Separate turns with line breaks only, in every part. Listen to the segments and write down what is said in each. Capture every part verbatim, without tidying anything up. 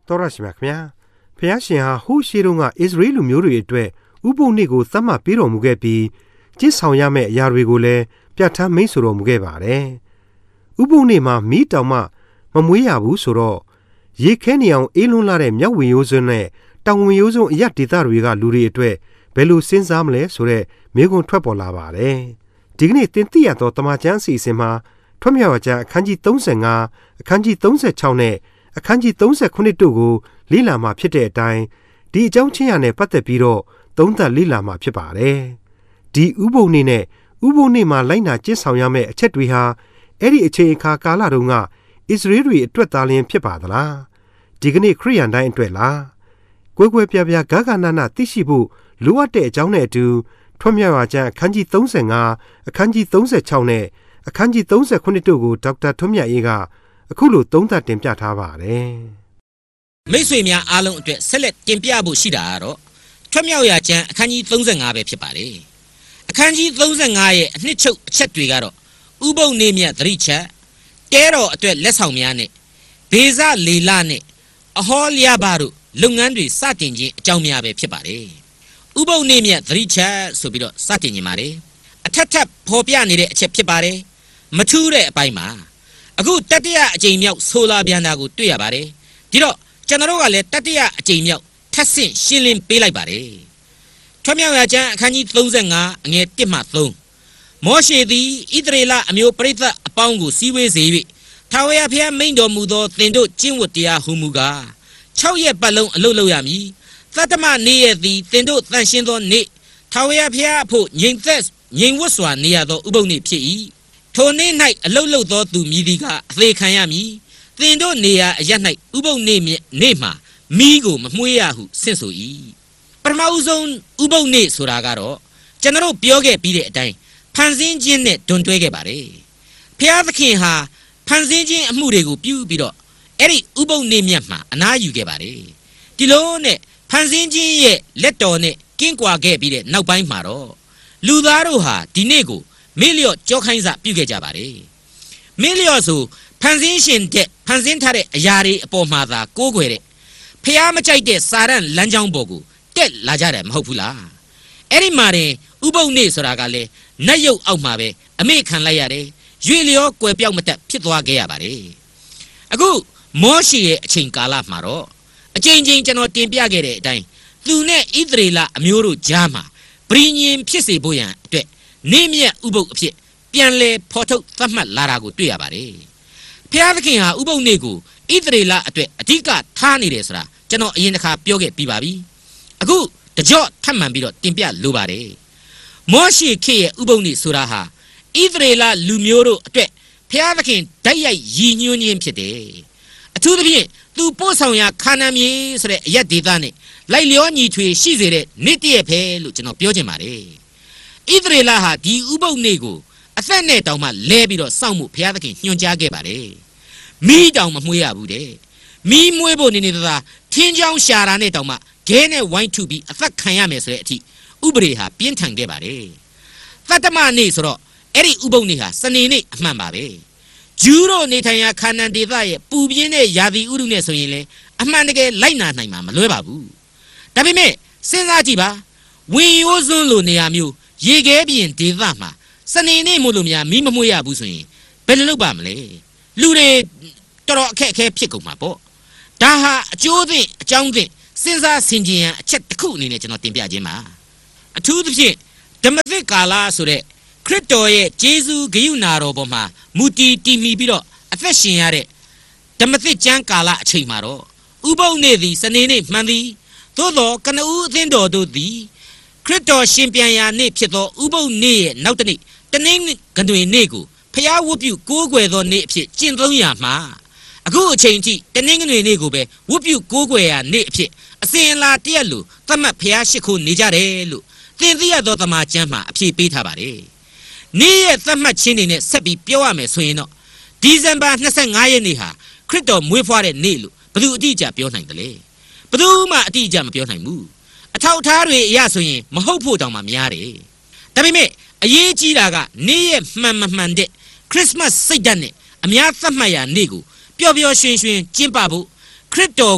တော်ရရှိမြခင်ဗျာဖျားရှင်ဟာဟိုးရှိတုန်းကဣသရေလလူမျိုးတွေအတွက်ဥပုသ်နေ့ကိုသတ်မှတ်ပေးတော်မူခဲ့ပြီးကျင့်ဆောင်ရမယ့်အရာတွေကိုလည်းပြဋ္ဌာန်းမိန့်ဆိုတော်မူခဲ့ပါတယ်ဥပုသ်နေ့မှာမိတောင်မှမမွေးရဘူးဆိုတော့ရေခဲနေအောင်အေးလွန်းလာတဲ့မြောက်ဝင်ရိုးစွန်းနဲ့တောင်ဝင်ရိုးစွန်းအရက်ဒေသတွေကလူတွေအတွက်ဘယ်လိုစဉ်းစားမလဲဆိုတဲ့မေးခွန်းထွက်ပေါ်လာပါတယ်ဒီကနေ့သင်သိရသောတမန်ကျမ်းအစီအစဉ်မှာထွတ်မြောက်ကျမ်းအခန်းကြီးသုံးဆယ်ငါအခန်းကြီးသုံးဆယ်ခြောက်နဲ့အခန်းကြီးသုံးဆယ်ခုတို့ကိုလေ့လာမှာဖြစ်တဲ့အတိုင်းဒီအကြောင်းချင်းရာနဲ့ပတ်သက်ပြီးတော့သုံးသပ်လေ့လာမှာဖြစ်ပါတယ်ဒီဥပုသ်နေ့နဲ့ဥပုသ်နေ့မှာလိုက်နာကျင့်ဆောင်ရမယ့်အချက်တွေဟာအဲ့ဒီအချိန်အခါကာလတုန်းကဣသရေလတွေအတွက်သာလျှင်ဖြစ်ပါသလားဒီကနေ့ခရစ်ယာန်တိုင်းအတွက်လားကွဲကွဲပြားပြားဂဂနာနာသိရှိဖို့လိုအပ်တဲ့အကြောင်းနဲ့အတူထွတ်မြောက်ကျမ်းအခန်းကြီးသုံးဆယ်ငါအခန်းကြီးသုံးဆယ်ခြောက်နဲ့အခန်းကြီးသုံးဆယ်ခုတို့ကိုဒေါက်တာထွန်းမြတ်အေးကအခုလိုသုံးသပ်တင်ပြထားပါတယ်
မိတ်ဆွေများအားလုံးအတွက်ဆက်လက်တင်ပြဖို့ရှိတာကတော့ထွတ်မြောက်ရာကျမ်းအခန်းကြီးသုံးဆယ်ငါပဲဖြစ်ပါတယ်အခန်းကြီးသုံးဆယ်ငါရဲ့အနှစ်ချုပ်အချက်တွေကတော့ဥပုသ်နေ့မြတ်သတိချက်တဲတော်အတွက်လက်ဆောင်များနဲ့ဘေဇလေလနဲ့အဟောလျာဘာတို့လုပ်ငန်းတွေစတင်ခြင်းအကြောင်းများပဲဖြစ်ပါတယ်ဥပုသ်နေ့မြတ်သတိချက်ဆိုပြီးတော့စတင်ခြင်းပါတယ်အထက်ထပ်ဖော်ပြနေတဲ့အချက်ဖြစ်ပါတယ်မထူးတဲ့အပိုင်းမှာအခုတတိယအကြိမ်မြောက်ဆိုလာပြန်တာကိုတွေ့ရပါတယ်ဒီတော့ကျွန်တော်တို့ကလည်းတတိယအကြိမ်မြောက်ထပ်ဆင့်ရှင်းလင်းပေးလိုက်ပါတယ်ထွတ်မြောက်ရာကျမ်းအခန်းကြီးသုံးဆယ်ငါအငယ်တစ်မှသုံးမောရှေသည်ဣသရေလအမျိုးပရိသတ်အပေါင်းကိုစည်းဝေးစေ၍ထာဝရဘုရားမိန့်တော်မူသောသင်တို့ကျင့်ဝတ်တရားဟုမူကားခြောက်ရက်ပတ်လုံးအလုပ်လုပ်ရမည်သတ္တမနေ့ရက်သည်သင်တို့တန်ရှင်းသောနေ့ထာဝရဘုရားအဖို့ငြိမ်သက်ငြိမ်ဝတ်စွာနေရသောဥပုသ်နေ့ဖြစ်၏ထိုနေ့၌အလုတ်လုတ်သောသူမည်သည်ကအသေးခံရမည်သင်တို့နေရာအရ၌ဥပုသ်နေ့နေ့မှာမိကိုမမွှေးရဟုဆင့်ဆို၏ပထမဦးဆုံးဥပုသ်နေ့ဆိုတာကတော့ကျွန်တော်ပြောခဲ့ပြီးတဲ့အတိုင်းဖန်ဆင်းခြင်းနဲ့တွန်တွဲခဲ့ပါတယ်ဖျားသခင်ဟာဖန်ဆင်းခြင်းအမှုတွေကိုပြုပြီးတော့အဲ့ဒီဥပုသ်နေ့မြတ်မှာအနားယူခဲ့ပါတယ်ဒီလိုနဲ့ဖန်ဆင်းခြင်းရဲ့လက်တော်နဲ့ကင်းကွာခဲ့ပြီးတဲ့နောက်ပိုင်းမှာတော့လူသားတို့ဟာဒီနေ့ကိုမေ့လျော့ကြောခိုင်းစာပြုခဲ့ကြပါတယ်မေ့လျော့ဆိုဖန်ဆင်းရှင်တဲ့ဖန်ဆင်းထားတဲ့အရာတွေအပေါ်မှာသာကိုးကွယ်တဲ့ဖျားမကြိုက်တဲ့စာရန်လမ်းကြောင်းပေါ်ကိုတက်လာကြတယ်မဟုတ်ဘူးလားအဲ့ဒီမှာတင်ဥပုသ်နေ့ဆိုတာကလည်းနတ်ရုပ်အောက်မှာပဲအမေ့ခံလိုက်ရတယ်ရွေလျောကွယ်ပြောက်မတက်ဖြစ်သွားခဲ့ရပါတယ်အခုမောရှေရဲ့အချိန်ကာလမှာတော့အချိန်ချင်းကျွန်တော်တင်ပြခဲ့တဲ့အတိုင်းသူနဲ့ဣသရေလအမျိုးတို့ကြားမှာပြည်ညင်ဖြစ်စေဖို့ရန်အတွက်နေမြတ်ဥပုသ်အဖြစ်ပြန်လဲဖော်ထုတ်သတ်မှတ်လာတာကိုတွေ့ရပါတယ်ဖျားသခင်ဟာဥပုသ်နေ့ကိုဣသရေလအတွက်အဓိကထားနေတယ်ဆိုတာကျွန်တော်အရင်တစ်ခါပြောခဲ့ပြီးပါပြီအခုတကြော့ထပ်မံပြီးတော့တင်ပြလိုပါတယ်မောရှေခေတ်ရဲ့ဥပုသ်နေ့ဆိုတာဟာဣသရေလလူမျိုးတို့အတွက်ဖျားသခင်ဓာတ်ရိုက်ရည်ညွှန်းခြင်းဖြစ်တယ်အထူးသဖြင့်သူပို့ဆောင်ရာခါနာမြေဆိုတဲ့အရက်ဒေသနဲ့လိုက်လျောညီထွေရှိစေတဲ့နေ့တည့်ဖဲလို့ကျွန်တော်ပြောချင်ပါတယ်ဣသရေလဟာဒီဥပုသ်နေ့ကိုအသက်နဲ့တောင်မှလဲပြီးတော့စောင့်မှုဘုရားသခင်ညွှန်ကြားခဲ့ပါတယ်မိတောင်မမွှေးရဘူးတဲ့မိမွှေးဖို့နေနေသာထင်းချောင်းရှာတာနဲ့တောင်မှခဲနဲ့ဝိုင်းထုပြီးအသက်ခံရမယ်ဆိုတဲ့အထိဥပဒေဟာပြင်းထန်ခဲ့ပါတယ်သတ္တမနေ့ဆိုတော့အဲ့ဒီဥပုသ်နေ့ဟာစနေနေ့အမှန်ပါပဲဂျူးတို့နေထိုင်ရာခါနန်ဒေသရဲ့ပူပြင်းတဲ့ယာသီဥတုနဲ့ဆိုရင်လေအမှန်တကယ်လိုက်နာနိုင်မှာမလွဲပါဘူးဒါပေမဲ့စဉ်းစားကြည့်ပါဝင်ရိုးစွန်းလိုနေရာမျိုးရေခဲပြင်ဒေသမှာစနေနေ့မို့လို့များမိမမွှေးရဘူးဆိုရင်ဘယ်လိုလုပ်ပါမလဲလူတွေတော်တော်အခက်အခဲဖြစ်ကုန်မှာပေါ့ဒါဟာအကျိုးသင့်အကြောင်းသင့်စဉ်းစားဆင်ခြင်ရန်အချက်တစ်ခုအနေနဲ့ကျွန်တော်တင်ပြခြင်းပါအထူးသဖြင့်ဓမ္မသစ်ကာလဆိုတဲ့ခရစ်တော်ရဲ့ဂျေဇုဂရုဏာတော်ပေါ်မှာမူတည်တည်မီပြီးတော့အသက်ရှင်ရတဲ့ဓမ္မသစ်ကျမ်းကာလအချိန်မှာတော့ဥပုသ်နေ့သည်စနေနေ့မှန်သည်သို့သောကနဦးအသင်းတော်တို့သည်ခရစ်တော်ရှင်ပြန်ရာနေ့ဖြစ်သောဥပုသ်နေ့ရဲ့နောက်တစ်နေ့တနင်္ဂနွေနေ့ကိုဖျားဝတ်ပြုကိုးကွယ်သောနေ့အဖြစ်ကျင့်သုံးရမှာအခုအချိန်ထိတနင်္ဂနွေနေ့ကိုပဲဝတ်ပြုကိုးကွယ်ရာနေ့အဖြစ်အစဉ်အလာတရက်လိုသတ်မှတ်ဖျားရှိခိုးနေကြတယ်လို့သင်သိရသောသမာကျမ်းမှာအဖြေပေးထားပါတယ်နေ့ရဲ့သတ်မှတ်ခြင်းတွေနဲ့ဆက်ပြီးပြောရမယ်ဆိုရင်တော့ဒီဇင်ဘာ၂၅ရက်နေ့ဟာခရစ်တော်မွေးဖွားတဲ့နေ့လို့ဘယ်သူအတိအကျပြောနိုင်တယ်လဲဘယ်သူမှအတိအကျမပြောနိုင်ဘူးအထောက်အထားတွေအရဆိုရင်မဟုတ်ဖို့တောင်မှများတယ်ဒါပေမဲ့အရေးကြီးတာကနေ့ရဲ့မှန်မမှန်တဲ့ခရစ်မတ်စိတ်ဓာတ်နဲ့အများသတ်မှတ်ရာနေ့ကိုပျော်ပျော်ရွှင်ရွှင်ကျင်းပဖို့ခရစ်တော်ကို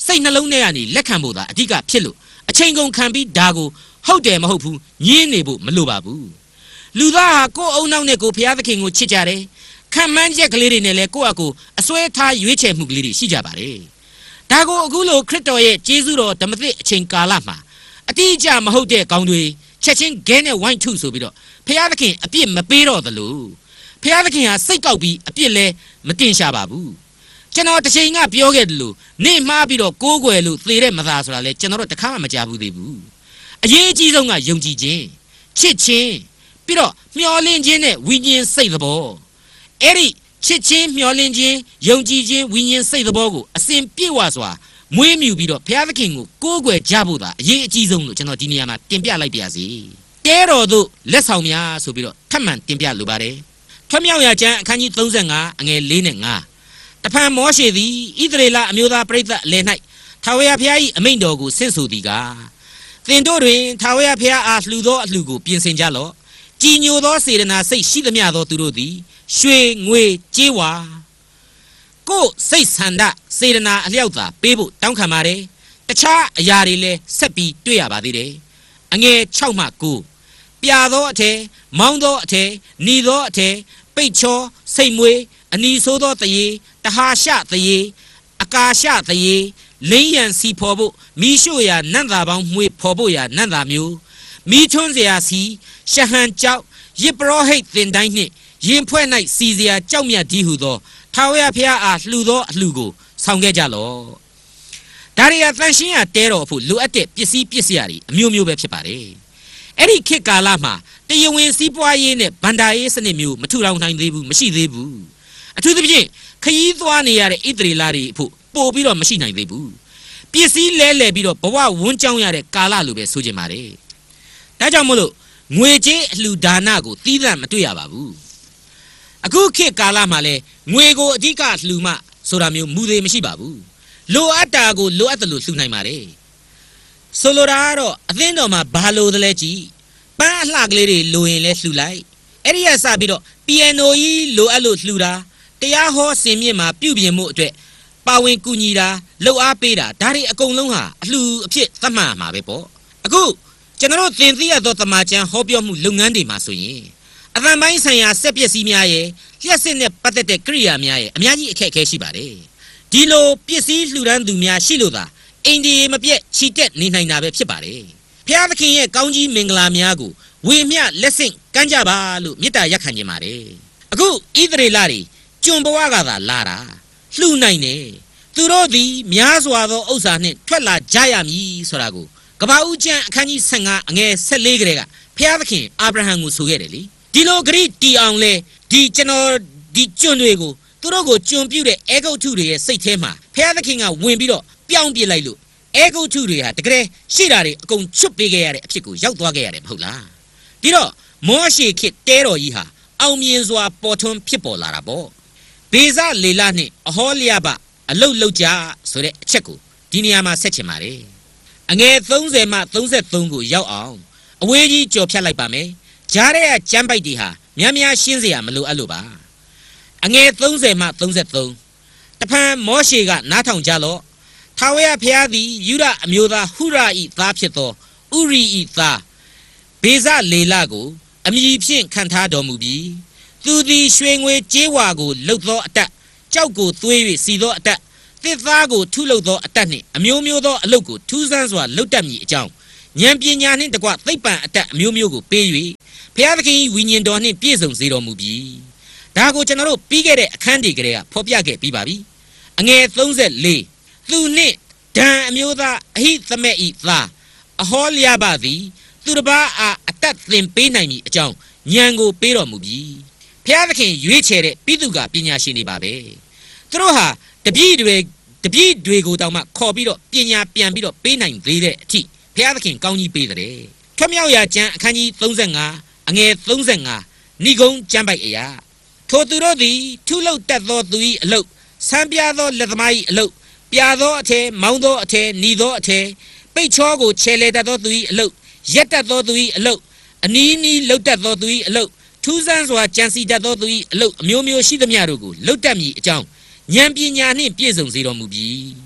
စိတ်နှလုံးထဲကနေလက်ခံဖို့သာအဓိကဖြစ်လို့အချိန်ကုန်ခံပြီးဒါကိုဟုတ်တယ်မဟုတ်ဘူးညင်းနေဖို့မလိုပါဘူးလူသားဟာကိုယ်အုံနောက်နဲ့ကိုယ်ဘုရားသခင်ကိုချစ်ကြတယ်ခံမှန်းချက်ကလေးတွေနဲ့လည်းကိုယ့်အကူအစွဲထားရွေးချယ်မှုကလေးတွေရှိကြပါတယ်ဒါကိုအခုလိုခရစ်တော်ရဲ့ကျေးဇူးတော်ဓမ္မသစ်အချိန်ကာလမှာအတိအကျမဟုတ်တဲ့ကောင်းတွေချက်ချင်းဂဲနဲ့ဝိုင်းထုဆိုပြီးတော့ဘုရားသခင်အပြစ်မပေးတော့သလိုဘုရားသခင်ဟာစိတ်ကောက်ပြီးအပြစ်လဲမတင်ရှာပါဘူးကျွန်တော်တစ်ချိန်ကပြောခဲ့တယ်လို့နေမှားပြီးတော့ကိုးကွယ်လို့သေတဲ့မသားဆိုတာလဲကျွန်တော်တို့တခါမှမကြားဘူးသေးဘူးအရေးအကြီးဆုံးကယုံကြည်ခြင်းချစ်ခြင်းပြီးတော့မျှော်လင့်ခြင်းနဲ့ဝိညာဉ်စိတ်သဘောအဲ့ဒီချစ်ခြင်းမျှော်လင့်ခြင်းယုံကြည်ခြင်းဝိညာဉ်စိတ်သဘောကိုအစဉ်ပြည့်ဝစွာမွေးမြူပြီးတော့ဘုရားသခင်ကိုကိုးကွယ်ကြဖို့သာအရေးအကြီးဆုံးလို့ကျွန်တော်ဒီနေရာမှာတင်ပြလိုက်ပါရစေတဲတော်တို့လက်ဆောင်များဆိုပြီးတော့ထပ်မံတင်ပြလိုပါတယ်ထွမြောက်ရာကျမ်းအခန်းကြီးသုံးဆယ့်ငါအငယ်၄နဲ့၅တဖန်မောရှေသည်ဣသရေလအမျိုးသားပရိသတ်အလယ်၌ထာဝရဘုရား၏အမိန့်တော်ကိုဆင့်ဆိုသည်ကားသင်တို့တွင်ထာဝရဘုရားအားလှူသောအလှူကိုပြင်ဆင်ကြလော့ကြည်ညိုသောစေတနာစိတ်ရှိသမျှသောသူတို့သည်ရွှေငွေကြေးဝါကိုစိတ်ဆန္ဒစေတနာအလျောက်သာပေးဖို့တောင်းခံပါတယ်တခြားအရာတွေလည်းဆက်ပြီးတွေ့ရပါသေးတယ်အငယ်၆မှ၉ပြာသောအထည်မောင်းသောအထည်หนีသောအထည်ပိတ်ချောစိတ်မွေးအနီဆိုးသောတရေတဟာရှတရေအကာရှတရေလင်းရန်စီဖော်ဖို့မိရှုရာနတ်သားပေါင်းမှွေဖော်ဖို့ရာနတ်သားမျိုးမိထွန်းเสียစီရှဟန်ကြောက်ရစ်ပရောဟိတ်သင်တိုင်းနှင့်ရင်ဖွဲ့၌စီစရာကြောက်မြတ်ဒီဟုသောထာဝရဘုရားအားလှူသောအလှူကိုဆောင်ခဲ့ကြလော့ဒါရီယာသန့်ရှင်းရတဲတော်ဖို့လိုအပ်တဲ့ပစ္စည်းပစ္စည်းတွေအမျိုးမျိုးပဲဖြစ်ပါတယ်အဲ့ဒီခေတ်ကာလမှာတရဝင်းစီးပွားရေးနဲ့ဗန္ဒာရေးစနစ်မျိုးမထူထောင်နိုင်သေးဘူးမရှိသေးဘူးအထူးသဖြင့်ခရီးသွားနေရတဲ့ဣသရေလတွေအဖို့ပို့ပြီးတော့မရှိနိုင်သေးဘူးပစ္စည်းလဲလှယ်ပြီးတော့ဘဝဝန်းကြောင်းရတဲ့ကာလလိုပဲဆိုကြပါတယ်ဒါကြောင့်မို့လို့ငွေကြေးအလှူဒါနကိုသီးသန့်မတွေ့ရပါဘူးအခုခေတ်ကာလမှာလဲငွေကိုအဓိကလှူမှဆိုတာမျိုးမူသေးမရှိပါဘူးလိုအပ်တာကိုလိုအပ်တယ်လို့လှူနိုင်ပါတယ်ဆိုလိုတာကတော့အသင်းတော်မှာဘာလို့တလဲကြည့်ပန်းအလှကလေးတွေလိုရင်လဲလှူလိုက်အဲ့ဒီကစပြီးတော့ပီယန်နိုကြီးလိုအပ်လို့လှူတာတရားဟောစင်မြင့်မှာပြုပြင်မှုအတွက်ပါဝင်ကူညီတာလှုပ်အားပေးတာဒါတွေအကုန်လုံးဟာအလှူအဖြစ်သတ်မှတ်မှာပဲပေါ့အခုကျွန်တော်တို့သင်သိရသောတမန်ကျန်ဟောပြောမှုလုပ်ငန်းတွေမှာဆိုရင်အသံပိုင်းဆိုင်ရာစက်ပစ္စည်းများရဲ့လျှက်စစ်နဲ့ပတ်သက်တဲ့ကိရိယာများရဲ့အများကြီးအခက်အခဲရှိပါတယ်ဒီလိုပစ္စည်းလှူဒန်းသူများရှိလို့သာအိန္ဒိယမပြတ်ချီတက်နေနိုင်တာပဲဖြစ်ပါတယ်ဘုရားသခင်ရဲ့ကောင်းကြီးမင်္ဂလာများကိုဝေမျှလက်ဆင့်ကမ်းကြပါလို့မေတ္တာရက်ခံခြင်းပါတယ်အခုဣသရေလတွေကျွန်ဘဝကသာလာတာလှူနိုင်တယ်သူတို့သည်များစွာသောဥစ္စာနှင့်ထွက်လာကြရမည်ဆိုတာကိုကပ္ပဦးကျမ်းအခန်းကြီးဆယ့်ငါအငယ်၁၄ကလေးကဘုရားသခင်အာဗြဟံကိုဆိုခဲ့တယ်လေဒီလိုဂရိတီအောင်လဲဒီကျွန်တော်ဒီကျွန်တွေကိုသူတို့ကိုကျွန်ပြုတဲ့အေဂုတ်ထုတွေရဲ့စိတ်ထဲမှာဘုရားသခင်ကဝင်ပြီးတော့ပြောင်းပြလိုက်လို့အေဂုတ်ထုတွေဟာတကယ်ရှိတာတွေအကုန်ချွတ်ပေးခဲ့ရတဲ့အဖြစ်ကိုရောက်သွားခဲ့ရတယ်မဟုတ်လားဒီတော့မောရှေခေတ်တဲတော်ကြီးဟာအောင်မြင်စွာပေါ်ထွန်းဖြစ်ပေါ်လာတာပေါ့ဘေဇလေလနှင့်အဟောလျဘအလုတ်လုတ်ကြဆိုတဲ့အချက်ကိုဒီနေရာမှာဆက်ချင်ပါတယ်အငယ်၃၀မှ၃၃ကိုရောက်အောင်အဝေးကြီးကြော်ဖြတ်လိုက်ပါမယ်ကြားထဲကကျမ်းပိုက်တွေဟာများများရှင်းစရာမလိုအပ်လို့ပါအငယ်၃၀မှ၃၃တဖန်မောရှေကနားထောင်ကြလော့ထာဝရဘုရားသည်ယူဒအမျိုးသားဟုရ၏သားဖြစ်သောဥရိ၏သားဘေဇလေလကိုအမည်ဖြင့်ခံထားတော်မူပြီးသူသည်ရွှေငွေကြေးဝါကိုလှုပ်သောအတက်ကြောက်ကိုသွေး၍စီသောအတက်သစ်သားကိုထုလုပ်သောအတက်နှင့်အမျိုးမျိုးသောအလုပ်ကိုထူးဆန်းစွာလုပ်တတ်မည်အကြောင်းဉာဏ်ပညာနှင့်တကွသိပ္ပံအတက်အမျိုးမျိုးကိုပေး၍ဘုရားသခင်ဝိညာဉ်တော်နှင့်ပြည့်စုံစေတော်မူပြီဒါကိုကျွန်တော်တို့ပြီးခဲ့တဲ့အခန်းတွေကလေးကဖော်ပြခဲ့ပြီးပါပြီအငယ်၃၄သူနှင့်ဒံအမျိုးသားအဟိသမက်ဤသားအဟောလျဘသည်သူတစ်ပါးအားအတက်သင်ပေးနိုင်မည်အကြောင်းဉာဏ်ကိုပေးတော်မူပြီဘုရားသခင်ရွေးချယ်တဲ့ပိသုကပညာရှင်တွေပါပဲသူတို့ဟာတပည့်တွေတပည့်တွေကိုတောင်မှခေါ်ပြီးတော့ပညာပြန်ပြီးတော့ပေးနိုင်သေးတဲ့အထိဘုရားသခင်ကောင်းကြီးပေးတဲ့ထွမြောက်ရာကျမ်းအခန်းကြီး၃၅အငယ်၃၅ဏိဂုံးကျမ်းပိုက်အရာထိုသူတို့သည်ထုလုပ်တတ်သောသူ၏အလုပ်ဆန်းပြသောလက်သမား၏အလုပ်ပြာသောအထည်မောင်းသောအထည်หนีသောအထည်ပိတ်ချောကိုခြေလေတတ်သောသူ၏အလုပ်ရက်တတ်သောသူ၏အလုပ်အနီးနီးလှုပ်တတ်သောသူ၏အလုပ်ထူးဆန်းစွာကြံစီတတ်သောသူ၏အလုပ်အမျိုးမျိုးရှိသမျှတို့ကိုလှုပ်တတ်မည်အကြောင်းဉာဏ်ပညာနှင့်ပြည့်စုံစေတော်မူပြီ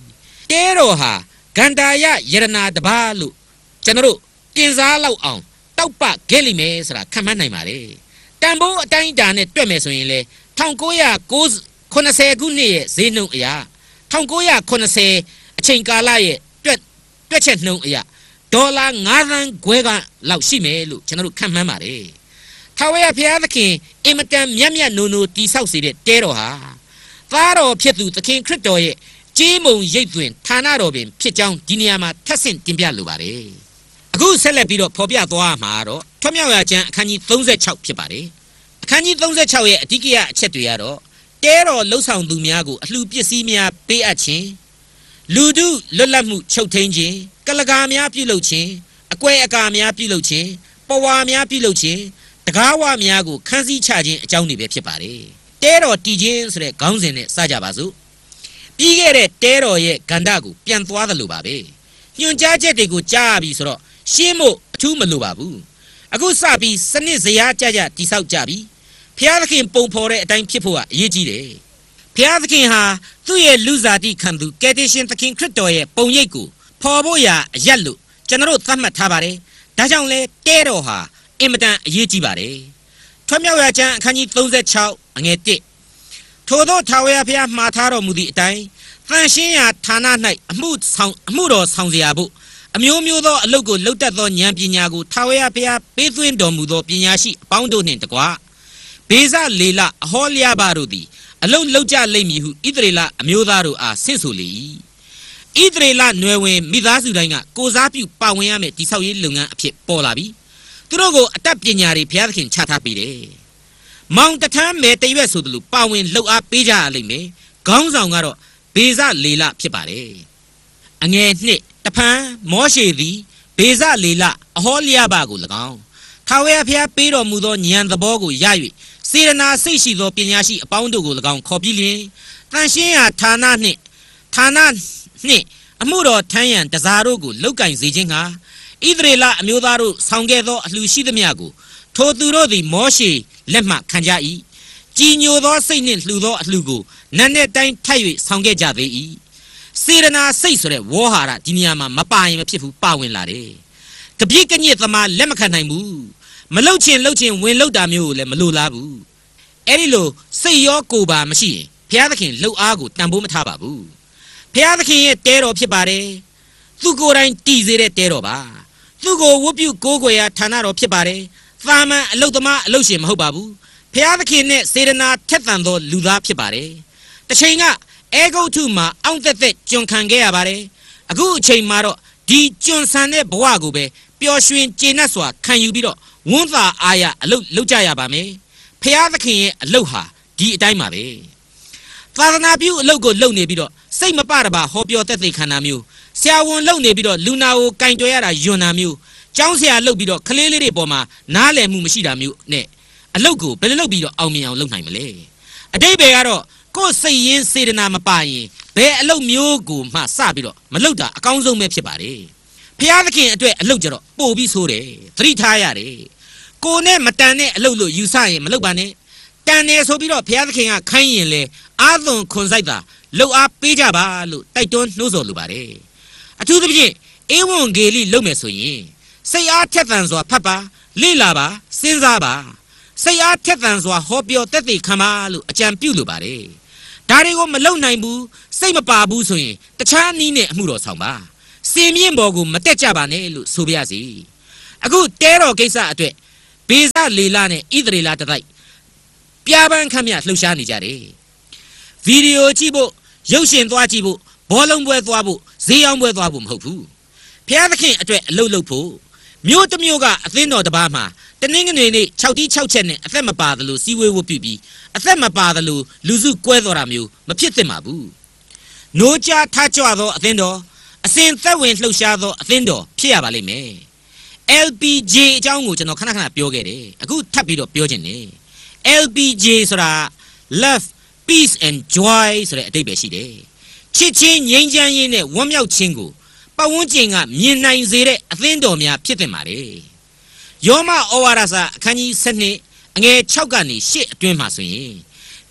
တဲတော်ဟာဂန္ဓာယယရနာတပါလို့ကျွန်တော်တို့တင်စားလောက်အောင်တောက်ပခဲ့လိမ့်မယ်ဆိုတာခံမှန်းနိုင်ပါလေတန်ဖိုးအတိုင်းအတာနဲ့တွက်မယ်ဆိုရင်လေ၁၉၉၀ခုနှစ်ရဲ့ဈေးနှုန်းအရာ၁၉၉၀အချိန်ကာလရဲ့တွက်တွက်ချက်နှုန်းအရာဒေါ်လာငါးသန်းခွဲကလောက်ရှိမယ်လို့ကျွန်တော်တို့ခံမှန်းပါတယ်ထာဝရဘုရားသခင်အင်မတန်မြတ်မြတ်နိုးနိုးတိဆောက်စေတဲ့တဲတော်ဟာသားတော်ဖြစ်သူသခင်ခရစ်တော်ရဲ့ကြီးမုံရိပ်သွင်းဌာနတော်ပင်ဖြစ်ကြောင်းဒီနေရာမှာထပ်ဆင့်တင်ပြလိုပါတယ်အခုဆက်လက်ပြီးတော့ဖော်ပြသွားမှာတော့ထွတ်မြောက်ရာကျမ်းအခန်းကြီး၃၆ဖြစ်ပါတယ်အခန်းကြီး၃၆ရဲ့အဓိကရအချက်တွေကတော့တဲတော်လှုပ်ဆောင်သူများကိုအလှပစ္စည်းများပေးအပ်ခြင်းလူတို့လွတ်လပ်မှုချုပ်ထိန်ခြင်းကလကာများပြုလုပ်ခြင်းအကွဲအကာများပြုလုပ်ခြင်းပဝါများပြုလုပ်ခြင်းတကားဝများကိုခန်းစည်းချခြင်းအကြောင်းတွေပဲဖြစ်ပါတယ်တဲတော်တည်ခြင်းဆိုတဲ့ခေါင်းစဉ်နဲ့စကြပါစို့ပြီးခဲ့တဲ့တဲတော်ရဲ့ဂန္ဓာကိုပြန်သွားသလိုပါပဲညွန်ကြားချက်တွေကိုကြားရပြီဆိုတော့ရှင်းမို့အထူးမလိုပါဘူးအခုစပြီးစနစ်ဇယားကြကြတိဆောက်ကြပြီဖျားသခင်ပုံဖော်တဲ့အတိုင်းဖြစ်ဖို့ကအရေးကြီးတယ်ဖျားသခင်ဟာသူ့ရဲ့လူစားတိခံသူကယ်တင်ရှင်သခင်ခရစ်တော်ရဲ့ပုံရိပ်ကိုဖော်ဖို့ရာအရက်လို့ကျွန်တော်တို့သတ်မှတ်ထားပါတယ်ဒါကြောင့်လဲတဲတော်ဟာအင်မတန်အရေးကြီးပါတယ်ထွတ်မြောက်ရာကျမ်းအခန်းကြီး၃၆အငယ်၁ထို့သောထာဝရဘုရားမှားထားတော်မူသည့်အတိုင်းသန့်ရှင်းရာဌာန၌အမှုဆောင်အမှုတော်ဆောင်စရာဖို့အမျိုးမျိုးသောအလုပ်ကိုလုပ်တတ်သောဉာဏ်ပညာကိုထာဝရဘုရားပေးသွင်းတော်မူသောပညာရှိအပေါင်းတို့နှင့်တကွဘေဇလေလအဟောလျာဘတို့သည်အလုပ်လုပ်ကြလိမ့်မည်ဟုဣသရေလအမျိုးသားတို့အားဆင့်ဆိုလေ၏ဣသရေလနွယ်ဝင်မိသားစုတိုင်းကကိုစားပြုပါဝင်ရမယ့်တိဆောက်ရေးလုပ်ငန်းအဖြစ်ပေါ်လာပြီသူတို့ကိုအတတ်ပညာတွေဘုရားသခင်ချထားပေးတယ်မောင်တထမ်းမဲတရွက်ဆိုသလိုပါဝင်လှုပ်အားပေးကြရလိမ့်မယ်ခေါင်းဆောင်ကတော့ဘေဇလေလဖြစ်ပါတယ်အငယ်နှစ်တဖန်မောရှေသည်ဘေဇလေလအဟောလျာဘကို၎င်းထာဝရဘုရားပေးတော်မူသောဉာဏ်သဘောကိုရ၍စေရနာစိတ်ရှိသောပညာရှိအပေါင်းတို့ကို၎င်းခေါ်ပြီးလျှင်တန်ရှင်းရာဌာနနှင့်ဌာနနှင့်အမှုတော်ထမ်းရန်တစားတို့ကိုလောက်ကင်စေခြင်းဟာဣသရေလအမျိုးသားတို့ဆောင်ခဲ့သောအလှရှိသမျှကိုထိုသူတို့သည်မောရှေလက်မှခံကြ၏ကြည်ညိုသောစိတ်နှင့်လှူသောအလှကိုနတ်နဲ့တိုင်းထပ်၍ဆောင်ခဲ့ကြသေး၏စေရနာစိတ်ဆိုတဲ့ဝေါ်ဟာရဒီနေရာမှာမပါရင်မဖြစ်ဘူးပါဝင်လာတယ်တပြည့်ကညစ်သမားလက်မခံနိုင်ဘူးမလှုပ်ချင်လှုပ်ချင်ဝင်လှုပ်တာမျိုးကိုလည်းမလိုလားဘူးအဲ့ဒီလိုစိတ်ရောကိုယ်ပါမရှိရင်ဘုရားသခင်လှုပ်အားကိုတန်ဖိုးမထားပါဘူးဘုရားသခင်ရဲ့တဲတော်ဖြစ်ပါတယ်သူကိုယ်တိုင်တည်စေတဲ့တဲတော်ပါသူကိုဝတ်ပြုကိုးကွယ်ရာဌာနတော်ဖြစ်ပါတယ်သာမန်အလုတ်သမားအလုတ်ရှင်မဟုတ်ပါဘူးဘုရားသခင်နဲ့စေတနာထက်သန်သောလူသားဖြစ်ပါတယ်တစ်ချိန်ကအဲဂုတ်ထုမှာအောင့်သက်သက်ကျွန်ခံခဲ့ရပါတယ်အခုအချိန်မှာတော့ဒီကျွန်ဆန်တဲ့ဘဝကိုပဲပျော်ရွှင်ကျေနပ်စွာခံယူပြီးတော့ဝန်းသာအားရအလုတ်လုပ်ကြရပါမယ်ဘုရားသခင်ရဲ့အလုတ်ဟာဒီအတိုင်းပါပဲသာသနာပြုအလုတ်ကိုလုပ်နေပြီးတော့စိတ်မပတပါဟောပြောသက်သေခံတာမျိုးဆရာဝန်လုပ်နေပြီးတော့လူနာကိုကင်တွယ်ရတာယွန်းတာမျိုးကျောင်းဆရာလုပ်ပြီးတော့ကလေးလေးတွေပေါ်မှာနားလည်မှုမရှိတာမျိုးနဲ့အလုတ်ကိုဘယ်လိုလုပ်ပြီးတော့အောင်မြင်အောင်လုပ်နိုင်မလဲအတိတ်ပဲကတော့ကိုယ်စိတ်ရင်းစေတနာမပါရင်ဘယ်အလုတ်မျိုးကိုမှစပြီးတော့မလုပ်တာအကောင်းဆုံးပဲဖြစ်ပါတယ်ဘုရားသခင်အတွက်အလုတ်ကြတော့ပို့ပြီးဆိုးတယ်သတိထားရတယ်ကိုယ်နဲ့မတန်တဲ့အလုတ်လို့ယူဆရင်မလုပ်ပါနဲ့တန်တယ်ဆိုပြီးတော့ဘုရားသခင်ကခိုင်းရင်လေအာသွန်ခွန်ဆိုင်တာလှုပ်အားပေးကြပါလို့တိုက်တွန်းနှိုးဆော်လိုပါတယ်အထူးသဖြင့်ဧဝံဂေလိလုပ်မယ်ဆိုရင်စိတ်အားထက်သန်စွာဖတ်ပါလေ့လာပါစဉ်းစားပါစိတ်အားထက်သန်စွာဟောပြောသက်သေခံပါလို့အကြံပြုလိုပါတယ်ဒါတွေကိုမလုပ်နိုင်ဘူးစိတ်မပါဘူးဆိုရင်တခြားနည်းနဲ့အမှုတော်ဆောင်ပါစင်မြင့်ဘော်ကိုမတက်ကြပါနဲ့လို့ဆိုပြရစီအခုတဲတော်ကိစ္စအတွက်ဘေဇလေလနဲ့ဣသရေလတတိုက်ပြားပန်းခမ်းမြလှုပ်ရှားနေကြတယ်ဗီဒီယိုကြည့်ဖို့ရုပ်ရှင်သွားကြည့်ဖို့ဘောလုံးပွဲသွားဖို့ဈေးအောင်ပွဲသွားဖို့မဟုတ်ဘူးဘုရားသခင်အတွက်အလုပ်လုပ်ဖို့မြို့တစ်မြို့ကအသင်းတော်တစ်ပါးမှာတနင်္ဂနွေနေ့၆တီး၆ချက်နဲ့အသက်မပါသလိုစီဝေးဝတ်ပြုပြီးအသက်မပါသလိုလူစုကွဲတော်တာမျိုးမဖြစ်သင့်ပါဘူး။နိုးကြားထကြွသောအသင်းတော်အစဉ်သက်ဝင်လှုပ်ရှားသောအသင်းတော်ဖြစ်ရပါလိမ့်မယ်။ L P J အကြောင်းကိုကျွန်တော်ခဏခဏပြောခဲ့တယ်။အခုထပ်ပြီးတော့ပြောချင်တယ်။ L P J ဆိုတာ Love, Peace and Joy ဆိုတဲ့အဓိပ္ပာယ်ရှိတယ်။ချစ်ချင်းငြိမ်းချမ်းရေးနဲ့ဝမ်းမြောက်ခြင်းကိုပတ်ဝန်းကျင်ကမြင်နိုင်စေတဲ့အသင်းတော်များဖြစ်သင့်ပါတယ်။ယောမဩဝါဒစာအခန်းကြီး၁၂အငယ်၆ကနေ၈အတွင်းမှာဆိုရင်ကျ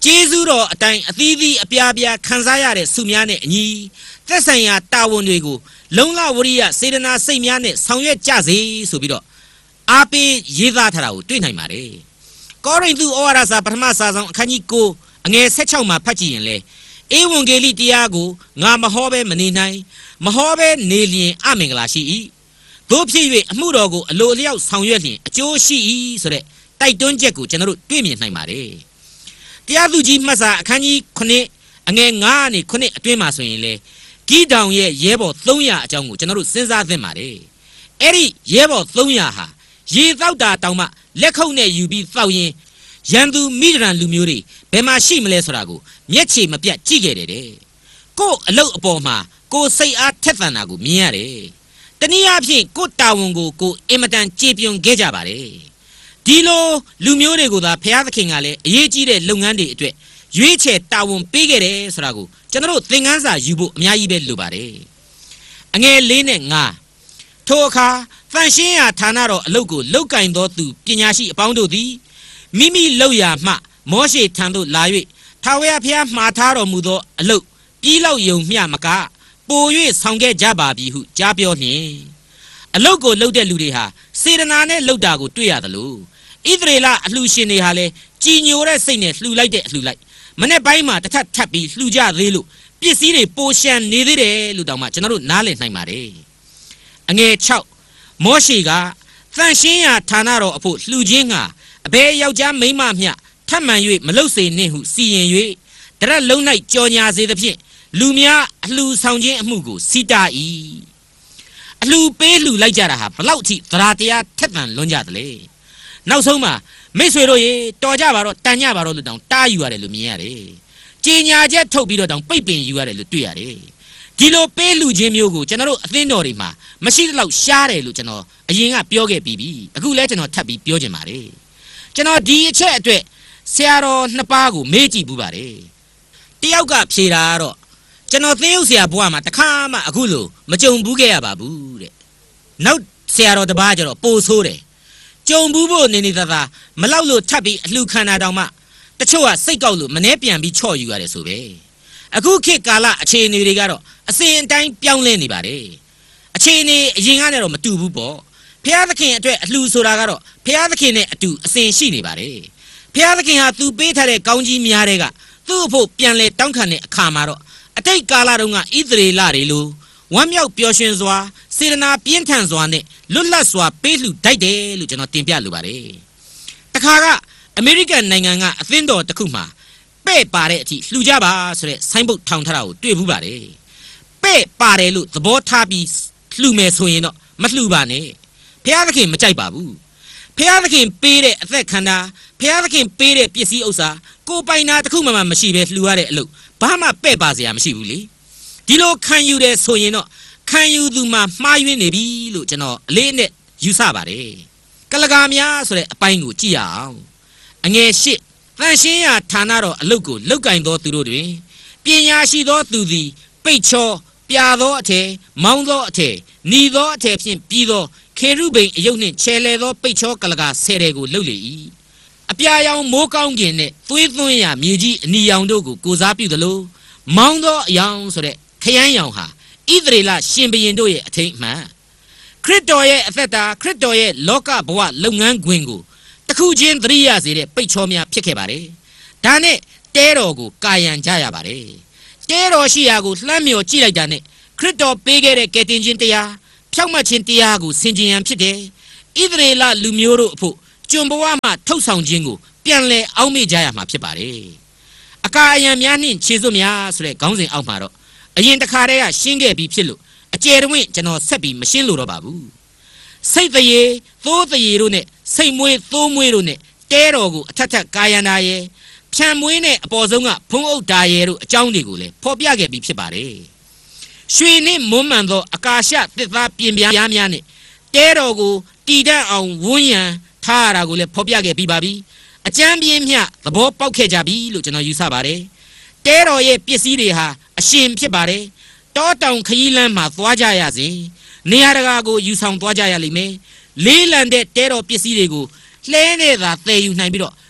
ကျေးဇူးတော်အတိုင်းအသီးသီးအပြားပြားခံစားရတဲ့ဆုများနဲ့အညီသက်ဆိုင်ရာတာဝန်တွေကိုလုံလဝရိယစေတနာစိတ်များနဲ့ဆောင်ရွက်ကြစေဆိုပြီးတော့အားပေးရေးသားထားတာကိုတွေ့နိုင်ပါတယ်ကောရိန္သုဩဝါဒစာပထမစာဆောင်အခန်းကြီးကိုအငယ်၁၆မှာဖတ်ကြည့်ရင်လေဧဝံဂေလိတရားကိုငါမဟောဘဲမနေနိုင်မဟောဘဲနေလျင်အမင်္ဂလာရှိ၏တို့ဖြစ်၍အမှုတော်ကိုအလိုအလျောက်ဆောင်ရွက်လျင်အကျိုးရှိ၏ဆိုတဲ့တိုက်တွန်းချက်ကိုကျွန်တော်တို့တွေ့မြင်နိုင်ပါတယ်တရားသူကြီးမှတ်စာအခန်းကြီးခုနှစ်အငယ်၅နဲ့ခုနှစ်အတွင်းမှာဆိုရင်လေဂိဒေါင်ရဲ့ရဲဘော်သုံးရာအကြောင်းကိုကျွန်တော်တို့စဉ်းစားသင့်ပါတယ်အဲ့ဒီရဲဘော်သုံးရာဟာရေသောက်တာတောင်မှလက်ခုပ်နဲ့ယူပြီးသောက်ရင်ရန်သူမိဒရန်လူမျိုးတွေဘယ်မှာရှိမလဲဆိုတာကိုမျက်ခြေမပြတ်ကြည့်ခဲ့တယ်တဲ့ကို့အလုတ်အပေါ်မှာကိုယ်စိတ်အားထက်သန်တာကိုမြင်ရတယ်တနည်းအားဖြင့်ကို့တာဝန်ကိုကိုအင်မတန်ကြေပြွန်ခဲ့ကြပါတယ်ဒီလိုလူမျိုးတွေကိုသာဘုရားသခင်ကလည်းအရေးကြီးတဲ့လုပ်ငန်းတွေအတွက်ရွေးချယ်တာဝန်ပေးခဲ့တယ်ဆိုတာကိုကျွန်တော်တို့သင်ခန်းစာယူဖို့အများကြီးပဲလိုပါတယ်အငယ်လေးနဲ့ငါထိုအခါဖန်ရှင်းရာဌာနတော်အလုတ်ကိုလောက်ကင်သောသူပညာရှိအပေါင်းတို့သည်မိမိလောက်ရာမှမောရှေထံသို့လာ၍ထာဝရဘုရားမှားထားတော်မူသောအလုတ်ပြီးလောက်ယုံမျှမကပို၍ဆောင်ခဲ့ကြပါပြီဟုကြားပြောနှင့်အလုတ်ကိုလှုပ်တဲ့လူတွေဟာစေတနာနဲ့လှုပ်တာကိုတွေ့ရသလိုဣသရေလအလှရှင်တွေဟာလည်းကြည်ညိုတဲ့စိတ်နဲ့လှူလိုက်တဲ့အလှူလိုက်မနေ့ပိုင်းမှာတစ်ထပ်ထပ်ပြီးလှူကြသေးလို့ပစ္စည်းတွေပိုရှံနေသေးတယ်လို့တောင်မှကျွန်တော်တို့နားလည်နိုင်ပါတယ်အငယ်၆မောရှေကသန့်ရှင်းရာဌာနတော်အဖို့လှူခြင်းဟာအဘယ်ယောက်ျားမိန်းမမျှထပ်မံ၍မလုပ်စေနှင့်ဟုစီရင်၍တရက်လုံး၌ကြော်ညာစေသဖြင့်လူများအလှဆောင်ခြင်းအမှုကိုစီတာ၏အလှပေးလှူလိုက်ကြတာဟာဘလောက်ထိသရာတရားထက်သန်လွန်ကြသလဲနောက်ဆုံးမှာမိတ်ဆွေတို့ရေတော်ကြပါတော့တန်ကြပါတော့လို့တောင်တားယူရတယ်လို့မြင်ရတယ်ကြေညာချက်ထုတ်ပြီးတော့တောင်ပိတ်ပင်ယူရတယ်လို့တွေ့ရတယ်ဒီလိုပေးလူချင်းမျိုးကိုကျွန်တော်တို့အသင်းတော်တွေမှာမရှိသလောက်ရှားတယ်လို့ကျွန်တော်အရင်ကပြောခဲ့ပြီးပြီအခုလဲကျွန်တော်ထပ်ပြီးပြောချင်ပါတယ်ကျွန်တော်ဒီအချက်အတွက်ဆရာတော်နှစ်ပါးကိုမေးကြည့်ပူပါတယ်တယောက်ကဖြေတာကတော့ကျွန်တော်သင်းရုပ်ဆရာဘွားမှာတခါမှအခုလို့မကြုံဘူးခဲ့ရပါဘူးတဲ့နောက်ဆရာတော်တစ်ပါးကျတော့ပိုဆိုးတယ်ကြုံဘူးဖို့နေနေသာသာမလောက်လို့ထပ်ပြီးအလှခံတာတောင်မှတချို့ကစိတ်ကောက်လို့မနှဲပြန်ပြီးချော့ယူရတယ်ဆိုပဲအခုခေတ်ကာလအခြေအနေတွေကတော့အစဉ်အတိုင်းပြောင်းလဲနေပါတယ်အခြေအနေအရင်ကနဲ့တော့မတူဘူးပေါ့ဖျားသခင်အတွက်အလှဆိုတာကတော့ဖျားသခင်နဲ့အတူအစဉ်ရှိနေပါတယ်ဖျားသခင်ဟာသူပေးထားတဲ့ကောင်းကြီးများတဲ့ကသူ့အဖို့ပြန်လဲတောင်းခံတဲ့အခါမှာတော့အတိတ်ကာလတုန်းကဣသရေလတွေလိုဝမ်းမြောက်ပျော်ရွှင်စွာစေတနာပြင်းထန်စွာနဲ့လွတ်လပ်စွာပေးလှူတိုက်တယ်လို့ကျွန်တော်တင်ပြလိုပါတယ်တခါကအမေရိကန်နိုင်ငံကအသင်းတော်တစ်ခုမှာပဲ့ပါတဲ့အထိလှူကြပါဆိုတဲ့ဆိုင်းဘုတ်ထောင်ထားတာကိုတွေ့ဘူးပါတယ်ပဲ့ပါတယ်လို့သဘောထားပြီးလှူမယ်ဆိုရင်တော့မလှူပါနဲ့ဖျားသခင်မကြိုက်ပါဘူးဖျားသခင်ပေးတဲ့အသက်ခန္ဓာဖျားသခင်ပေးတဲ့ပစ္စည်းဥစ္စာကိုပိုင်နာတစ်ခုမှမရှိဘဲလှူရတဲ့အလုပ်ဘာမှပဲ့ပါစရာမရှိဘူးလေဒီလိုခံယူတယ်ဆိုရင်တော့ခံယူသူမှမှားယွင်းနေပြီလို့ကျွန်တော်အလေးနဲ့ယူဆပါတယ်ကလကာများဆိုတဲ့အပိုင်းကိုကြည့်ရအောင်အငယ်ရှစ်တန်ရှင်းရာဌာနတော်အလုတ်ကိုလောက်ကင်သောသူတို့တွင်ပညာရှိသောသူသည်ပိတ်ချောပြာသောအထည်မောင်းသောအထည်หนีသောအထည်ဖြင့်ပြီးသောခေရုဗိမ်အယုတ်နှင့်ခြေလဲသောပိတ်ချောကလကာဆယ်တွေကိုလှုပ်လေ၏အပြာရောင်မိုးကောင်းကင်နှင့်သွေးသွင်းရာမြေကြီးအနီရောင်တို့ကိုကိုစားပြုသလိုမောင်းသောအယောင်ဆိုတဲ့ခရမ်းရောင်ဟာဣသရေလရှင်ဘုရင်တို့ရဲ့အထိတ်အမှန်ခရစ်တော်ရဲ့အသက်တာခရစ်တော်ရဲ့လောကဘဝလုပ်ငန်းခွင်ကိုတခုချင်းသတိရစေတဲ့ပိတ်ချောများဖြစ်ခဲ့ပါတယ်ဒါနဲ့တဲတော်ကိုကာယံကြရပါတယ်တဲတော်ရှိရာကိုလှမ်းမြော်ကြည့်လိုက်တာနဲ့ခရစ်တော်ပေးခဲ့တဲ့ကယ်တင်ခြင်းတရားဖြောင့်မတ်ခြင်းတရားကိုဆင်ခြင်ရန်ဖြစ်တယ်ဣသရေလလူမျိုးတို့အဖို့ကျွန်ဘဝမှာထုတ်ဆောင်ခြင်းကိုပြန်လည်အောက်မေ့ကြရမှာဖြစ်ပါတယ်အကာအယံများနှင့်ခြေစွပ်များဆိုတဲ့ခေါင်းစဉ်အောက်မှာတော့အရင်တစ်ခါတည်းကရှင်းခဲ့ပြီးဖြစ်လို့အကျယ်တွင်ကျွန်တော်ဆက်ပြီးမရှင်းလို့တော့ပါဘူးစိတ်တရေသိုးတရေတို့နဲ့စိတ်မွေးသိုးမွေးတို့နဲ့တဲတော်ကိုအထက်ထက်ကာယန္တာရဲ့ဖြံမွေးနဲ့အပေါ်ဆုံးကဖုံးအုပ်တာရဲ့တို့အကြောင်းတွေကိုလည်းဖော်ပြခဲ့ပြီးဖြစ်ပါတယ်ရွှေနှင့်မွမ်းမံသောအကာရှသစ်သားပြင်ပြားများနဲ့တဲတော်ကိုတည်တံ့အောင်ဝန်းရံထားရတာကိုလည်းဖော်ပြခဲ့ပြီးပါပြီအကျမ်းပြင်းမျှသဘောပေါက်ခဲ့ကြပြီလို့ကျွန်တော်ယူဆပါတယ်တဲတော်ရဲ့ပစ္စည်းတွေဟာအရှင်ဖြစ်ပါတယ်တောတောင်ခရီးလမ်းမှာသွားကြရစဉ်နေရာတကာကိုယူဆောင်သွားကြရလိမ့်မယ်လေးလံတဲ့တဲတော်ပစ္စည်းတွေကိုလှဲနဲ့သာသယ်ယူနိုင်ပြီးတော့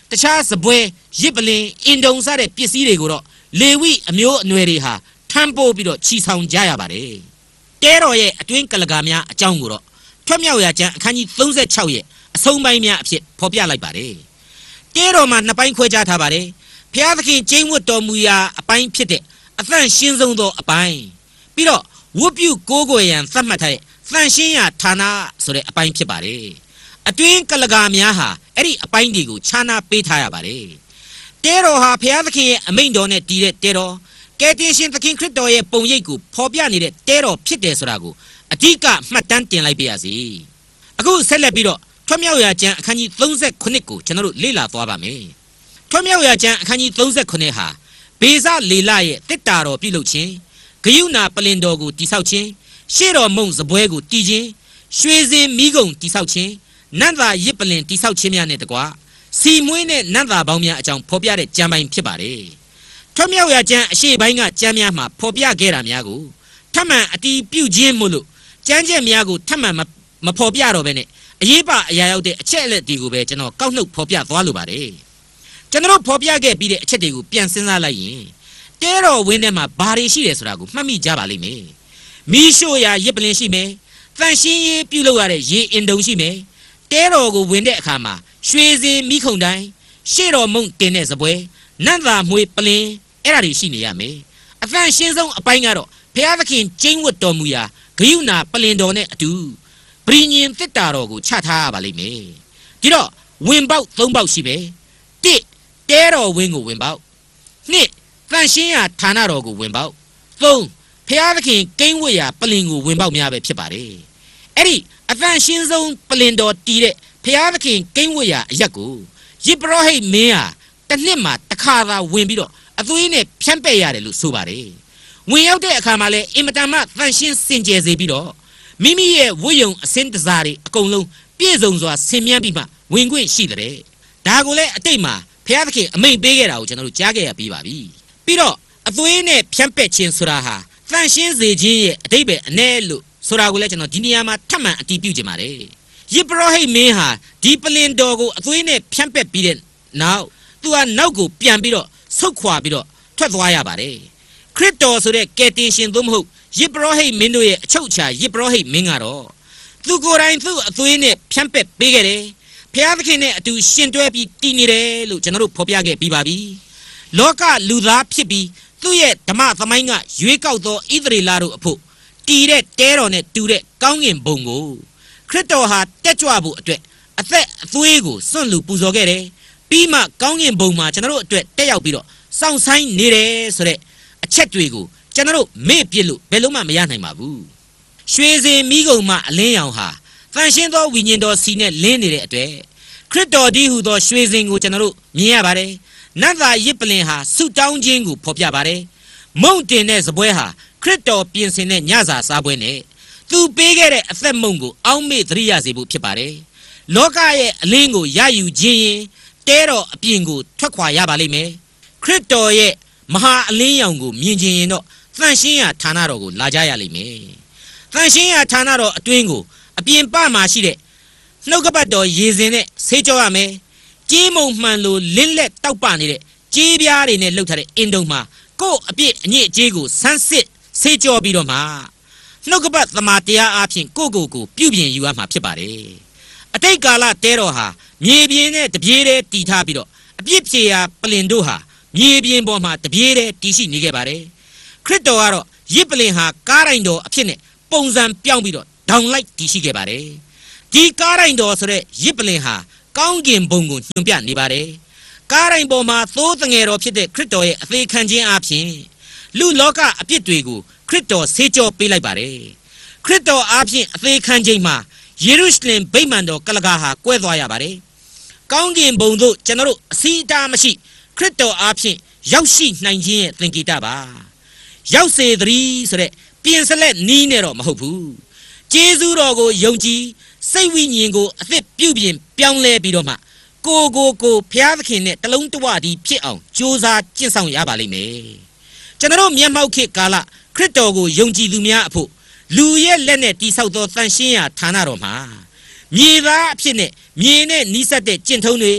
တခြားစပွဲရစ်ပလင်အင်ဒုံစားတဲ့ပစ္စည်းတွေကိုတော့လေဝိအမျိုးအနွယ်တွေဟာထမ်းပိုးပြီးတော့ချီဆောင်ကြရပါတယ်တဲတော်ရဲ့အတွင်းကလကာများအကြောင်းကိုတော့ထွတ်မြောက်ရာကျမ်းအခန်းကြီးသုံးဆယ့်ခြောက်ရဲ့အဆုံးပိုင်းများအဖြစ်ဖော်ပြလိုက်ပါတယ်တဲတော်မှာနှစ်ပိုင်းခွဲခြားထားပါတယ်ဖျားသခင်ကျိန်းဝတ်တော်မူရာအပိုင်းဖြစ်တဲ့အသန့်ရှင်းဆုံးသောအပိုင်းပြီးတော့ဝတ်ပြုကိုးကွယ်ရန်သတ်မှတ်ထားတဲ့သန့်ရှင်းရာဌာနဆိုတဲ့အပိုင်းဖြစ်ပါတယ်အတွင်းကလကာများဟာအဲ့ဒီအပိုင်းတွေကိုခြားနာပေးထားရပါတယ်တဲတော်ဟာဖျားသခင်ရဲ့အမိန့်တော်နဲ့တည်တဲ့တဲတော်ကယ်တင်ရှင်သခင်ခရစ်တော်ရဲ့ပုံရိပ်ကိုဖော်ပြနေတဲ့တဲတော်ဖြစ်တယ်ဆိုတာကိုအဓိကမှတ်တမ်းတင်လိုက်ပါရစေအခုဆက်လက်ပြီးတော့ထွတ်မြောက်ရာကျမ်းအခန်းကြီးသုံးဆယ့်ခုနှစ်ကိုကျွန်တော်တို့လေ့လာသွားပါမယ်ထွတ်မြောက်ရာကျမ်းအခန်းကြီးသုံးဆယ့်ခုနှစ်ဟာဘေဇလေလရဲ့တစ်တာတော်ပြုလုပ်ခြင်းဂယုဏပလင်တော်ကိုတိဆောက်ခြင်းရှေ့တော်မုံစပွဲကိုတည်ခြင်းရွှေစင်မိဂုံတိဆောက်ခြင်းနန္တာရစ်ပလင်တိဆောက်ခြင်းများနဲ့တကွာစီမွေးနဲ့နန္တာပေါင်းများအကြောင်းဖော်ပြတဲ့ကျမ်းပိုင်းဖြစ်ပါတယ်ထွတ်မြောက်ရာကျမ်းအရှေ့ပိုင်းကကျမ်းများမှာဖော်ပြခဲ့တာများကိုထပ်မံအတီးပြုခြင်းမို့လို့ကျမ်းချက်များကိုထပ်မံမဖော်ပြတော့ဘဲနဲ့အရေးပါအရာရောက်တဲ့အချက်အလက်တွေကိုပဲကျွန်တော်ကောက်နှုတ်ဖော်ပြသွားလိုပါတယ်ကျွန်တော်ဖော်ပြခဲ့ပြီးတဲ့အချက်တွေကိုပြန်စဉ်းစားလိုက်ရင်တဲတော်ဝင်းထဲမှာဘာတွေရှိတယ်ဆိုတာကိုမှတ်မိကြပါလိမ့်မယ်မီးရှို့ရာရစ်ပလင်ရှိမယ်တန်ရှင်းရေးပြုလုပ်ရတဲ့ရေအင်တုံရှိမယ်တဲတော်ကိုဝင်တဲ့အခါမှာရွှေစင်မိခုံတိုင်းရှေ့တော်မုံတင်တဲ့စပွဲနန္တာမွေပလင်အဲ့ဒါတွေရှိနေရမယ်အသန့်ရှင်းဆုံးအပိုင်းကတော့ဘုရားသခင်ကျိန်းဝတ်တော်မူရာဂယုဏပလင်တော်နဲ့အတူပရိညင်တစ်တာတော်ကိုချထားရပါလိမ့်မယ်ဒီတော့ဝင်ပေါက်သုံးပေါက်ရှိပဲတစ်တဲတော်ဝင်းကိုဝင်ပေါက်နှစ်တန်ရှင်းရာဌာနတော်ကိုဝင်ပေါက်သုံးဘုရားသခင်ကိန်းဝတ်ရာပလင်ကိုဝင်ပေါက်များပဲဖြစ်ပါတယ်အဲ့ဒီအသန့်ရှင်းဆုံးပလင်တော်တည်တဲ့ဘုရားသခင်ကိန်းဝတ်ရာအရက်ကိုယစ်ပရောဟိတ်မင်းဟာတစ်နှစ်မှာတစ်ခါသာဝင်ပြီးတော့အသွေးနဲ့ဖြန့်ပက်ရတယ်လို့ဆိုပါတယ်ဝင်ရောက်တဲ့အခါမှာလည်းအင်မတန်မှသန့်ရှင်းစင်ကြယ်စေပြီးတော့မိမိရဲ့ဝတ်ယုံအစင်းတစားတွေအကုန်လုံးပြည့်စုံစွာဆင်မြန်းပြီးမှဝင်ခွင့်ရှိတယ်ဒါကိုလည်းအတိတ်မှာဘုရားသခင်အမိန့်ပေးခဲ့တာကိုကျွန်တော်တို့ကြားခဲ့ရပြီးပါပြီပြီးတော့အသွေးနဲ့ဖြန့်ပက်ခြင်းဆိုတာဟာသန့်ရှင်းစေခြင်းရဲ့အတိတ်ပဲအ ਨੇ လို့ဆိုတာကိုလည်းကျွန်တော်ဒီနေရာမှာထပ်မံအတည်ပြုခြင်းပါတယ်ယစ်ပရောဟိတ်မင်းဟာဒီပလင်တော်ကိုအသွေးနဲ့ဖြန့်ပက်ပြီးတဲ့နောက်သူကနောက်ကိုပြန်ပြီးတော့ဆုတ်ခွာပြီးတော့ထွက်သွားရပါတယ်ခရစ်တော်ဆိုတဲ့ကယ်တင်ရှင်သို့မဟုတ်ယစ်ပရောဟိတ်မင်းတို့ရဲ့အချုပ်အခြာယစ်ပရောဟိတ်မင်းကတော့သူကိုယ်တိုင်သူ့အသွေးနဲ့ဖြန့်ပက်ပေးခဲ့တယ်ဘုရားသခင်နဲ့အတူရှင်တွဲပြီးတည်နေတယ်လို့ကျွန်တော်တို့ဖော်ပြခဲ့ပြီးပါပြီလောကလူသားဖြစ်ပြီးသူ့ရဲ့ဓမ္မသမိုင်းကရွေးကောက်သောဣသရေလတို့အဖို့တည်တဲ့တဲတော်နဲ့တူတဲ့ကောင်းကင်ဘုံကိုခရစ်တော်ဟာတက်ကြွဖို့အတွက်အသက်အသွေးကိုစွန့်လူပူဇော်ခဲ့တယ်ပြီးမှကောင်းကင်ဘုံမှာကျွန်တော်တို့အတွက်တက်ရောက်ပြီးတော့စောင့်ဆိုင်နေတယ်ဆိုတဲ့အချက်တွေကိုကျွန်တော်တို့မေ့ပြစ်လို့ဘယ်လို့မှမရနိုင်ပါဘူးရွှေစင်မိဂုံမှအလင်းရောင်ဟာတန်ရှင်းသောဝိညာဉ်တော်စီနဲ့လင်းနေတဲ့အတွက်ခရစ်တော်ဒီဟုသောရွှေစင်ကိုကျွန်တော်တို့မြင်ရပါတယ်နတ်သားရစ်ပလင်ဟာဆုတောင်းခြင်းကိုဖော်ပြပါတယ်မုံတင်တဲ့စပွဲဟာခရစ်တော်ပြင်ဆင်တဲ့ညစာစားပွဲနဲ့သူပေးခဲ့တဲ့အသက်မုံကိုအောက်မေ့သတိရစေဖို့ဖြစ်ပါတယ်လောကရဲ့အလင်းကိုရယူခြင်းရင်တဲတော်အပြင်ကိုထွက်ခွာရပါလိမ့်မယ်ခရစ်တော်ရဲ့မဟာအလင်းရောင်ကိုမြင်ခြင်းရင်တော့သန့်ရှင်းရာဌာနတော်ကိုလာကြရလိမ့်မယ်သန့်ရှင်းရာဌာနတော်အတွင်းကိုအပြင်ပမှာရှိတဲ့နှုတ်ကပတ်တော်ရေစင်နဲ့ဆေးကြောရမယ်ကြေးမုံမှန်လိုလင်းလက်တောက်ပနေတဲ့ကြေးပြားတွေနဲ့လှုပ်ထားတဲ့အင်တုံမှာကို့အပြစ်အညစ်အကြေးကိုဆန်းစစ်ဆေးကြောပြီးတော့မှနှုတ်ကပတ်သမာတရားအဖြစ်ကိုကိုကိုပြုပြင်ယူရမှာဖြစ်ပါတယ်အတိတ်ကာလတဲတော်ဟာမြေပြင်နဲ့တပြေးတည်းတည်ထားပြီးတော့အပြစ်ဖြေရာပလင်တို့ဟာမြေပြင်ပေါ်မှာတပြေးတည်းတည်ရှိနေခဲ့ပါတယ်ခရစ်တော်ကတော့ရစ်ပလင်ဟာကားတိုင်းတော်အဖြစ်နဲ့ပုံစံပြောင်းပြီးတော့ဒေါင်လိုက်တည်ရှိခဲ့ပါတယ်ဒီကားတိုင်းတော်ဆိုတဲ့ရစ်ပလင်ဟာကောင်းကင်ဘုံကိုညွှန်ပြနေပါတယ်ကားတိုင်းပေါ်မှာသိုးတငယ်တော်ဖြစ်တဲ့ခရစ်တော်ရဲ့အသေးခံခြင်းအပြင်လူလောကအပြစ်တွေကိုခရစ်တော်ဆေးကြောပေးလိုက်ပါတယ်ခရစ်တော်အပြင်အသေးခံခြင်းမှာယေရုရှလင်ဗိမာန်တော်ကလကာဟာကွဲသွားရပါတယ်ကောင်းကင်ဘုံသို့ကျွန်တော်တို့အစီအတားမရှိခရစ်တော်အပြင်ရောက်ရှိနိုင်ခြင်းရဲ့သင်္ကေတပါရောက်စေသတည်းဆိုတဲ့ပြင်စလက်နီးနဲ့တော့မဟုတ်ဘူးကျေးဇူးတော်ကိုယုံကြည်စိတ်ဝိညာဉ်ကိုအသစ်ပြုပြင်ပြောင်းလဲပြီးတော့မှကိုကိုကိုဖျားသခင်နဲ့တလုံးတဝတည်းဖြစ်အောင်ကြိုးစားကျင့်ဆောင်ရပါလိမ့်မယ်ကျွန်တော်မျက်မှောက်ခေတ်ကာလခရစ်တော်ကိုယုံကြည်သူများအဖို့လူရဲ့လက်နဲ့တိဆောက်သောတန်ရှင်းရာဌာနတော်မှာမြေသားအဖြစ်နဲ့မြေနဲ့နီးစပ်တဲ့ကျင့်ထုံးတွေပ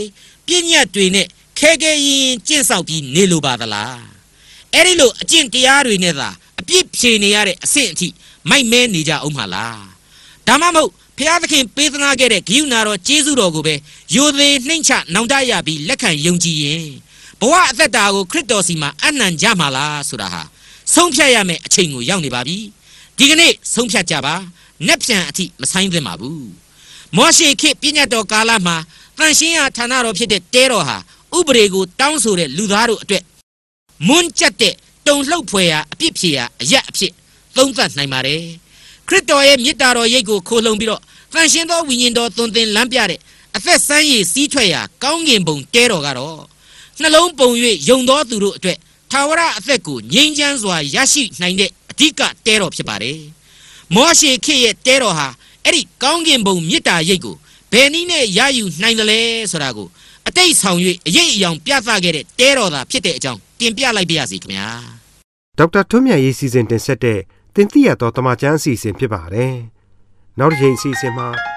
ပြည့်ညတ်တွေနဲ့ခဲခဲရင်ကျင့်ဆောက်ပြီးနေလိုပါသလားအဲ့ဒီလိုအကျင့်တရားတွေနဲ့သာအပြစ်ဖြေနေရတဲ့အဆင့်အထိမိုက်မဲနေကြအောင်ပါလားဒါမှမဟုတ်ဖျားသခင်ပေးသနာခဲ့တဲ့ဂိယူနာတော်ကျေးဇူးတော်ကိုပဲယိုသေးနှိမ့်ချနောင်တရပြီးလက်ခံယုံကြည်ရင်ဘဝအသက်တာကိုခရစ်တော်စီမှာအနှံကြမှာလားဆိုတာဟာဆုံးဖြတ်ရမယ့်အချိန်ကိုရောက်နေပါပြီဒီကနေ့ဆုံးဖြတ်ကြပါနက်ပြန်အထိမဆိုင်သင့်ပါဘူးမောရှေခေတ်ပြည့်ညတ်တော်ကာလမှာတန်ရှင်းရာဌာနတော်ဖြစ်တဲ့တဲတော်ဟာဥပဒေကိုတောင်းဆိုတဲ့လူသားတို့အတွက်မွန်းကျက်တဲ့တုံလှုပ်ဖွယ်ရာအပြစ်ဖြေရာအရက်အဖြစ်သုံးသပ်နိုင်ပါတယ်ခရစ်တော်ရဲ့မြစ်တာတော်ရိတ်ကိုခိုးလုံပြီးတော့တန်ရှင်းသောဝိညာဉ်တော်သွန်သင်လမ်းပြတဲ့အသက်ဆန်းရည်စီးထွက်ရာကောင်းကင်ဘုံတဲတော်ကတော့နှလုံးပုံ၍ယုံသောသူတို့အတွက်ထာဝရအသက်ကိုငြိမ်းချမ်းစွာရရှိနိုင်တဲ့အဓိကတဲတော်ဖြစ်ပါတယ်မောရှေခေတ်ရဲ့တဲတော်ဟာအဲ့ဒီကောင်းကင်ဘုံမြစ်တာရိတ်ကိုဘယ်နည်းနဲ့ရယူနိုင်တယ်လဲဆိုတာကိုအတိတ်ဆောင်၍အရေးအယောင်ပြသခဲ့တဲ့တဲတော်သာဖြစ်တဲ့အကြောင်းတင်ပြလိုက်ပါရစေခင်ဗျာ
ဒေါက်တာထွန်းမြတ်ရေးစီစဉ်တင်ဆက်တဲ့တင်ပြရသောတမချန်းအစီအစဉ်ဖြစ်ပါတယ်နောက်တစ်ချိန်အစီအစဉ်မှာ